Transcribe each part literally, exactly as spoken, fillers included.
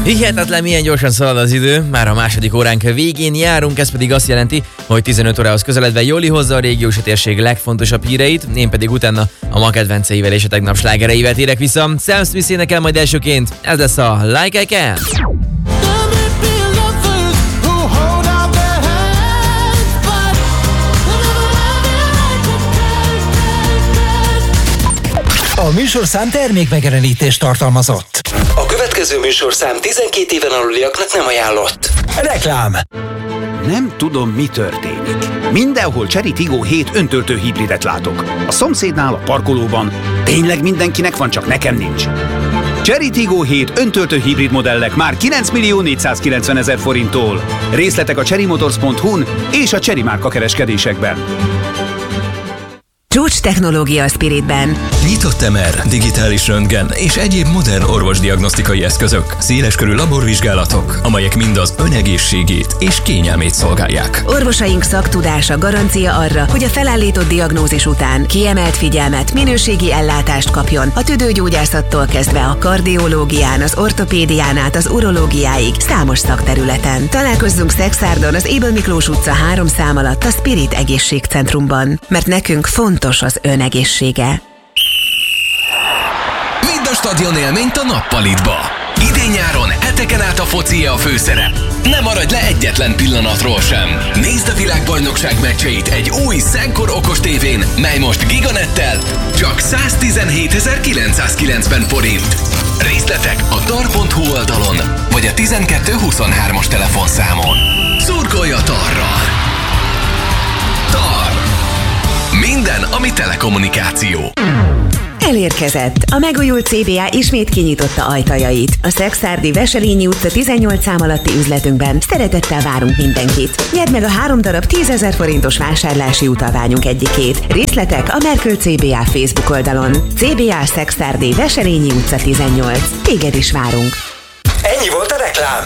Hihetetlen, milyen gyorsan szalad az idő, már a második óránk végén járunk, ez pedig azt jelenti, hogy tizenöt órához közeledve Joli hozza a régiós térség legfontosabb híreit, én pedig utána a ma kedvenceivel és a tegnap slágereivel térek vissza. Sam Smith énekel majd elsőként, ez lesz a Like I Can. A műsorszám termékmegjelenítést tartalmazott. A következő műsorszám tizenkét éven aluliaknak nem ajánlott. Reklám. Nem tudom, mi történik. Mindenhol Chery Tiggo hét öntöltő hibridet látok. A szomszédnál, a parkolóban. Tényleg mindenkinek van, csak nekem nincs. Chery Tiggo hét öntöltő hibrid modellek már kilencmillió négyszázkilencvenezer forinttól. Részletek a chery motors pont hu-n és a Chery márka kereskedésekben. Csúcs technológia a Spiritben. Nyitott em er, digitális röntgen és egyéb modern orvosdiagnosztikai eszközök, széleskörű laborvizsgálatok, amelyek mind az önegészségét és kényelmét szolgálják. Orvosaink szaktudása garancia arra, hogy a felállított diagnózis után kiemelt figyelmet, minőségi ellátást kapjon a tüdőgyógyászattól kezdve a kardiológián, az ortopédián át az urológiáig számos szakterületen. Találkozzunk Szexárdon az Ébel Miklós utca három szám alatt a Spirit Egészségcentrumban, mert nekünk fontos az önegészsége. Vidd a stadion élményt a Nappalitba. Idén-nyáron heteken át a focia a főszerep. Ne maradj le egyetlen pillanatról sem. Nézd a világbajnokság meccseit egy új Szenkor okos tévén, mely most Giganettel csak száztizenhétezer-kilencszázkilencven forint. Részletek a tar pont hu oldalon, vagy a tizenkettő huszonhármas telefonszámon. Szurkolj a Tarral! Tar! Minden, ami telekommunikáció. Elérkezett! A megújult cé bé á ismét kinyitotta ajtajait. A Szekszárdi Veselényi utca tizennyolc szám alatti üzletünkben szeretettel várunk mindenkit. Nyerd meg a három darab tízezer forintos vásárlási utalványunk egyikét. Részletek a Merkül cé bé á Facebook oldalon. cé bé á Szekszárdi Veselényi utca tizennyolc. Téged is várunk. Ennyi volt a reklám.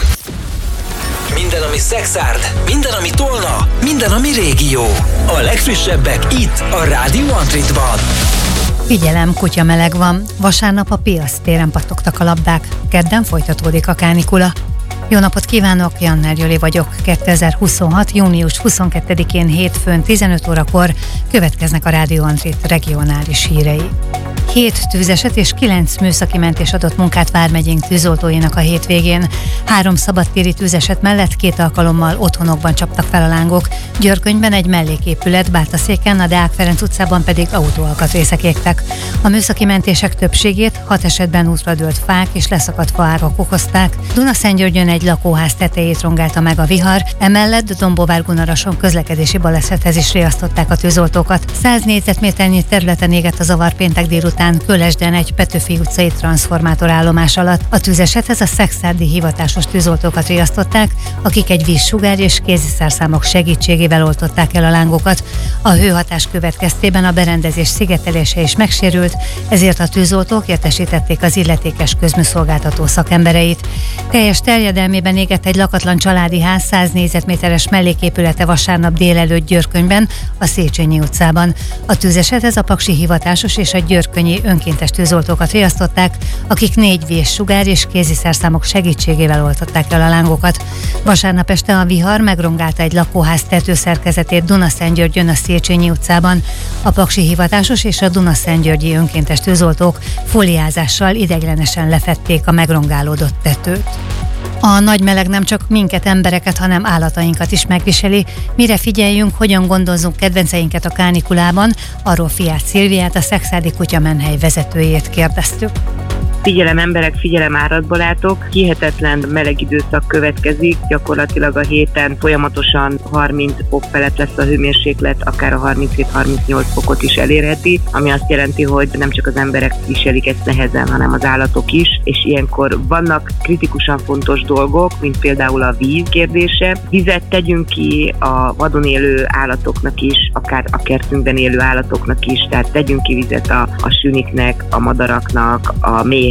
Minden, ami Szexárd, minden, ami Tolna, minden, ami régió. A legfrissebbek itt, a Rádió Antritban. Figyelem, kutya meleg van. Vasárnap a Piasz téren pattogtak a labdák. Kedden folytatódik a kánikula. Jó napot kívánok, Janner Joli vagyok. kétezer-huszonhat. június huszonkettedikén hétfőn tizenöt órakor következnek a Rádió Antrit regionális hírei. Hét tűzeset és kilenc műszaki mentés adott munkát vármegyénk tűzoltóinak a hétvégén. Három szabadtéri tűzeset mellett két alkalommal otthonokban csaptak fel a lángok. Györkönyben egy melléképület, Bátaszéken, a Deák Ferenc utcában pedig autóalkatrészek égtek. A műszaki mentések többségét hat esetben útra dőlt fák és leszakadt faágak okozták. Dunaszentgyörgyön egy lakóház tetejét rongálta meg a vihar, emellett Dombóvár-Gunarason közlekedési balesethez is riasztották a tűzoltókat. száz négyzetméternyi területen égett a zavar péntek délután Kölesden egy Petőfi utcai transzformátorállomás alatt. A tűzesethez a szekszárdi hivatásos tűzoltókat riasztották, akik egy vízsugár és kéziszerszámok segítségével oltották el a lángokat. A hőhatás következtében a berendezés szigetelése is megsérült, ezért a tűzoltók értesítették az illetékes közműszolgáltató szakembereit. Teljes terjedelmében égett egy lakatlan családi ház száz négyzetméteres melléképülete vasárnap délelőtt Györkönyben, a Széchenyi utcában. A tűzesethez a paksi hivatásos és a györkönyi önkéntes tűzoltókat riasztották, akik négy vízsugár és kéziszerszámok segítségével oltották el a lángokat. Vasárnap este a vihar megrongálta egy lakóház tetőszerkezetét Dunaszentgyörgyön, a Széchenyi utcában. A paksi hivatásos és a Dunaszentgyörgyi önkéntes tűzoltók fóliázással ideiglenesen lefedték a megrongálódott tetőt. A nagy meleg nem csak minket, embereket, hanem állatainkat is megviseli. Mire figyeljünk, hogyan gondozzunk kedvenceinket a kánikulában, arról Fiát Szilviát, a Szekszárdi Kutyamenhely vezetőjét kérdeztük. Figyelem emberek, figyelem áradbalátok, hihetetlen meleg időszak következik, gyakorlatilag a héten folyamatosan harminc fok felett lesz a hőmérséklet, akár a harminchét-harmincnyolc fokot is elérheti, ami azt jelenti, hogy nem csak az emberek viselik ezt nehezen, hanem az állatok is, és ilyenkor vannak kritikusan fontos dolgok, mint például a víz kérdése. Vizet tegyünk ki a vadon élő állatoknak is, akár a kertünkben élő állatoknak is, tehát tegyünk ki vizet a, a süniknek, a madaraknak, a méh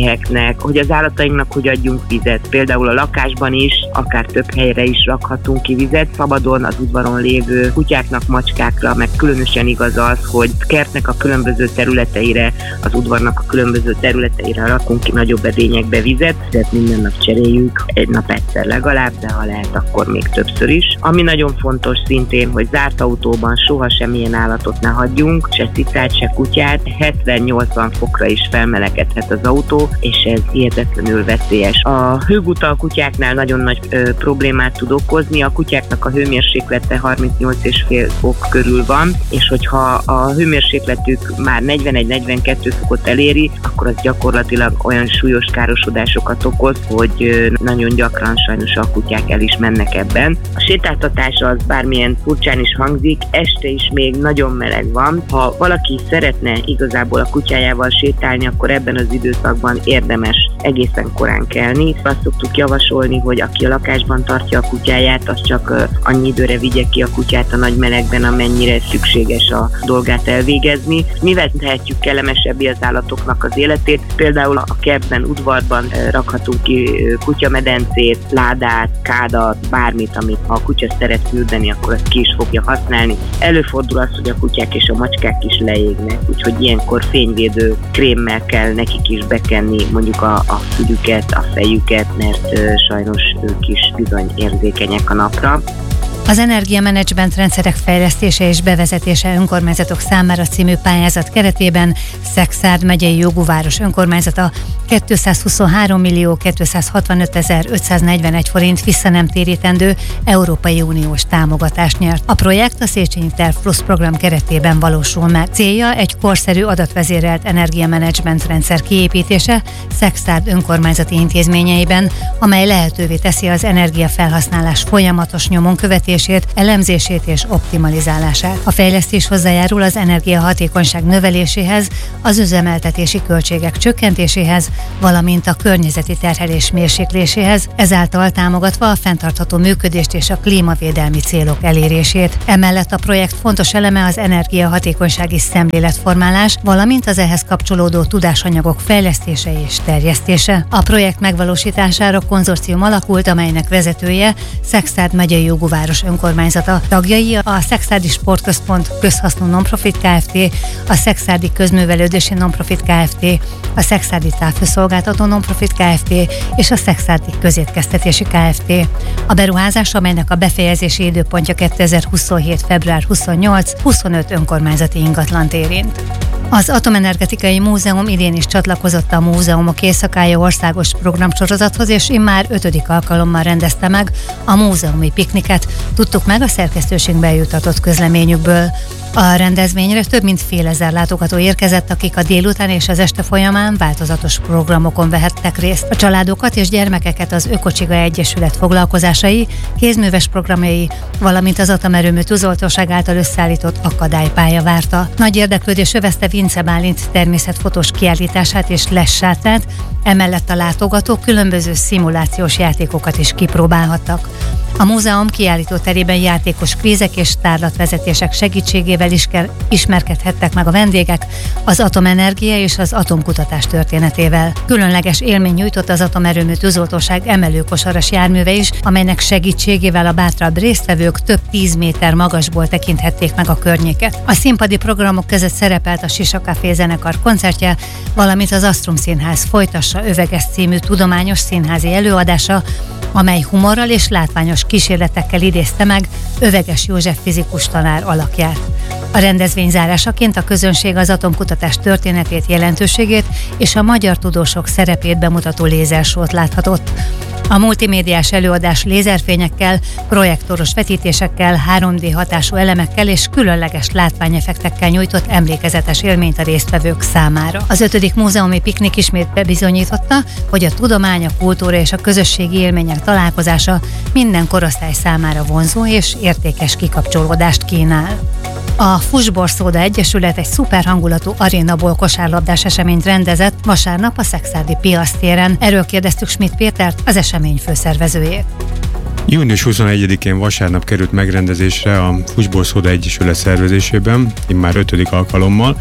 méheknek, hogy az állatainknak hogy adjunk vizet. Például a lakásban is, akár több helyre is rakhatunk ki vizet, szabadon az udvaron lévő kutyáknak, macskákra, meg különösen igaz az, hogy kertnek a különböző területeire, az udvarnak a különböző területeire rakunk ki nagyobb edényekbe vizet, de minden nap cseréljük, egy nap egyszer legalább, de ha lehet, akkor még többször is. Ami nagyon fontos szintén, hogy zárt autóban soha semmilyen állatot ne hagyjunk, se cicát, se kutyát, hetven-nyolcvan fokra is felmelegedhet az autó, és ez hihetetlenül veszélyes. A hőguta a kutyáknál nagyon nagy ö, problémát tud okozni, a kutyáknak a hőmérséklete harmincnyolc egész öt fok körül van, és hogyha a hőmérsékletük már negyvenegy-negyvenkettő fokot eléri, akkor az gyakorlatilag olyan súlyos károsodásokat okoz, hogy nagyon gyakran sajnos a kutyák el is mennek ebben. A sétáltatás az bármilyen furcsán is hangzik, este is még nagyon meleg van. Ha valaki szeretne igazából a kutyájával sétálni, akkor ebben az időszakban érdemes egészen korán kelni. Azt szoktuk javasolni, hogy aki a lakásban tartja a kutyáját, az csak annyi időre vigye ki a kutyát a nagy melegben, amennyire szükséges a dolgát elvégezni. Mivel tehetjük kellemesebbé az állatoknak az életét? Például a kertben, udvarban rakhatunk ki kutyamedencét, ládát, kádat, bármit, amit ha a kutya szeret fürdeni, akkor azt ki is fogja használni. Előfordul az, hogy a kutyák és a macskák is leégnek, úgyhogy ilyenkor fényvédő krémmel kell nekik is bekenni mondjuk a, a fülüket, a fejüket, mert ö, sajnos ők is bizony érzékenyek a napra. Az energiamenedzsment rendszerek fejlesztése és bevezetése önkormányzatok számára című pályázat keretében Szekszárd megyei jogú város önkormányzata kétszázhuszonhárom millió kétszázhatvanöt ezer ötszáznegyvenegy forint visszanemtérítendő Európai Uniós támogatást nyert. A projekt a Széchenyi Terv Plusz program keretében valósul meg. Célja egy korszerű adatvezérelt energiamenedzsment rendszer kiépítése Szekszárd önkormányzati intézményeiben, amely lehetővé teszi az energiafelhasználás folyamatos nyomon követését, elemzését és optimalizálását. A fejlesztés hozzájárul az energiahatékonyság növeléséhez, az üzemeltetési költségek csökkentéséhez, valamint a környezeti terhelés mérsékléséhez, ezáltal támogatva a fenntartható működést és a klímavédelmi célok elérését. Emellett a projekt fontos eleme az energiahatékonysági szemléletformálás, valamint az ehhez kapcsolódó tudásanyagok fejlesztése és terjesztése. A projekt megvalósítására konzorcium alakult, amelynek vezetője Szekszárd megyei jogú város önkormányzata. Tagjai a Szekszárdi Sportközpont közhasznú nonprofit Kft., a Szekszárdi Közművelődési nonprofit Kft., a Szekszárdi Távfőszolgáltató nonprofit Kft. És a Szekszárdi Közétkeztetési Kft. A beruházás, amelynek a befejezési időpontja kétezer-huszonhét február huszonnyolc huszonöt önkormányzati ingatlant érint. Az Atomenergetikai Múzeum idén is csatlakozott a Múzeumok Éjszakája országos programsorozathoz, és immár ötödik alkalommal rendezte meg a múzeumi pikniket, tudtuk meg a szerkesztőségbe eljutatott közleményükből. A rendezvényre több mint fél ezer látogató érkezett, akik a délután és az este folyamán változatos programokon vehettek részt. A családokat és gyermekeket az Ökocsiga Egyesület foglalkozásai, kézműves programjai, valamint az Atomerőmű Tűzoltóság által összeállított akadálypálya várta. Nagy érdeklődés övezte Vince Bálint természetfotós kiállítását és lessátrát, emellett a látogatók különböző szimulációs játékokat is kipróbálhattak. A múzeum kiállító terében játékos kvízek és tárlatvezetések segítségével is ismerkedhettek meg a vendégek az atomenergia és az atomkutatás történetével. Különleges élmény nyújtott az Atomerőmű Tűzoltóság emelőkosaras járműve is, amelynek segítségével a bátrabb résztvevők több tíz méter magasból tekinthették meg a környéket. A színpadi programok között szerepelt a Sisa Café zenekar koncertje, valamint az Astrum Színház Folytassa Öveges című tudományos színházi előadása, amely humorral és látványos kísérletekkel idézte meg Öveges József fizikus tanár alakját. A rendezvény zárásaként a közönség az atomkutatás történetét, jelentőségét és a magyar tudósok szerepét bemutató lézersót láthatott. A multimédiás előadás lézerfényekkel, projektoros vetítésekkel, három dé hatású elemekkel és különleges látványeffektekkel nyújtott emlékezetes élményt a résztvevők számára. Az ötödik múzeumi piknik ismét bebizonyította, hogy a tudomány, a kultúra és a közösségi élmények találkozása minden korosztály számára vonzó és értékes kikapcsolódást kínál. A Fussborszóda Egyesület egy szuperhangulatú arénaból kosárlabdás eseményt rendezett vasárnap a Szekszárdi Piasztéren. Erről kérdeztük Schmidt Pétert, az esemény főszervezőjét. június huszonegyedikén vasárnap került megrendezésre a Fussborszóda Egyesület szervezésében, immár ötödik alkalommal,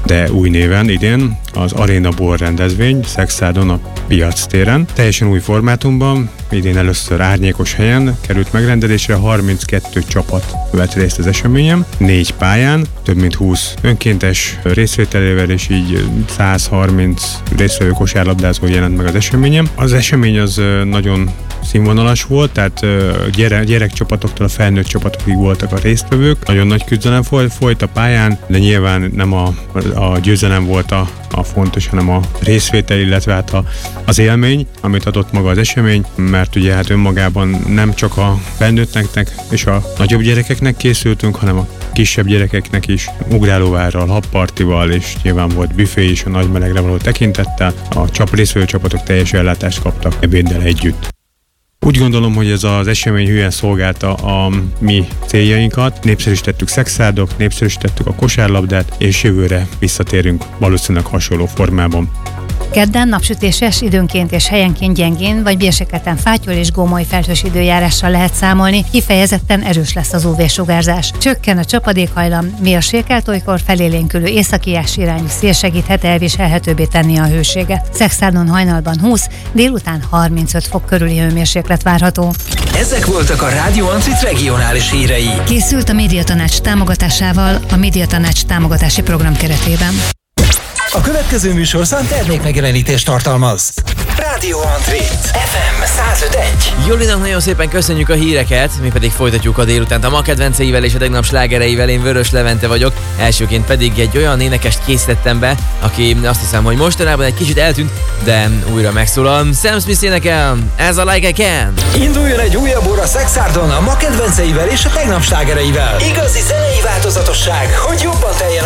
de új néven idén az Arena Bor rendezvény Szexádon a Piac téren. Teljesen új formátumban, idén először árnyékos helyen került megrendezésre, harminckettő csapat vett részt az eseményen, négy pályán, több mint húsz önkéntes részvételével, és így száz harminc résztvevő kosárlabdázó jelent meg az eseményen. Az esemény az nagyon színvonalas volt, tehát gyere, gyerekcsapatoktól a felnőtt csapatokig voltak a résztvevők. Nagyon nagy küzdelem folyt, folyt a pályán, de nyilván nem a, a győzelem volt a, a fontos, hanem a részvétel, illetve hát a, az élmény, amit adott maga az esemény, mert ugye hát önmagában nem csak a felnőtteknek és a nagyobb gyerekeknek készültünk, hanem a kisebb gyerekeknek is, ugrálóvárral, habpartival, és nyilván volt büfé is a nagy melegre való tekintettel. A csap részvevő csapatok teljes ellátást kaptak ebéddel együtt. Úgy gondolom, hogy ez az esemény hülyen szolgálta a mi céljainkat. Népszerűsítettük Szexádot, népszerűsítettük a kosárlabdát, és jövőre visszatérünk valószínűleg hasonló formában. Kedden napsütéses, időnként és helyenként gyengén, vagy bérseketen fátyol és gómoly felhős időjárással lehet számolni, kifejezetten erős lesz az ú vé-sugárzás. Csökken a csapadékhajlam, mérsékelt, olykor felélénkülő északi-ás irányú szél segíthet elviselhetőbbé tenni a hőséget. Szexádon hajnalban húsz, délután harmincöt fok körüli hőmérséklet várható. Ezek voltak a Rádió Antrit regionális hírei. Készült a Médiatanács támogatásával a Médiatanács támogatási program keretében. A következő műsorszám termékmegjelenítést tartalmaz. Rádió Antrit ef em száz öt egy. Jolinak nagyon szépen köszönjük a híreket, mi pedig folytatjuk a délutánt a ma kedvenceivel és a tegnap slágereivel. Én Vörös Levente vagyok, elsőként pedig egy olyan énekest készítettem be, aki azt hiszem, hogy mostanában egy kicsit eltűnt, de újra megszólal. Sam Smith énekel, ez a Like I Can. Induljon egy újabb óra Szexárdon a ma kedvenceivel és a tegnap slágereivel. Igazi zenei változatosság, hogy jobban teljen